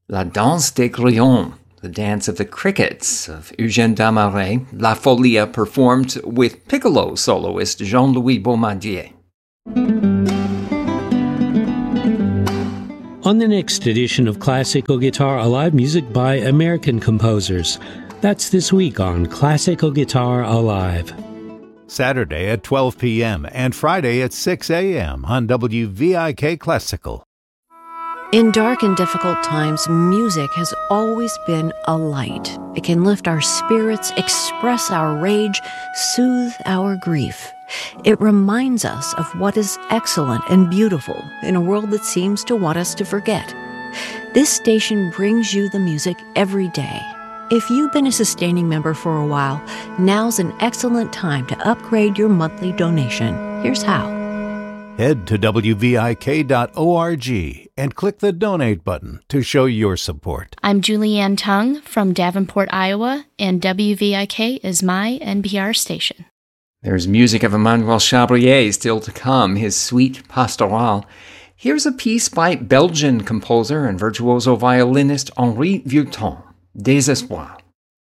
La Danse des Grillons, the Dance of the Crickets of Eugène Desmarais, La Folia performed with piccolo soloist Jean-Louis Baumadier. On the next edition of Classical Guitar Alive, music by American composers. That's this week on Classical Guitar Alive. Saturday at 12 p.m. and Friday at 6 a.m. on WVIK Classical. In dark and difficult times, music has always been a light. It can lift our spirits, express our rage, soothe our grief. It reminds us of what is excellent and beautiful in a world that seems to want us to forget. This station brings you the music every day. If you've been a sustaining member for a while, now's an excellent time to upgrade your monthly donation. Here's how. Head to WVIK.org and click the Donate button to show your support. I'm Julianne Tung from Davenport, Iowa, and WVIK is my NPR station. There's music of Emmanuel Chabrier still to come, his Suite Pastorale. Here's a piece by Belgian composer and virtuoso violinist Henri Vieuxtemps, Désespoir.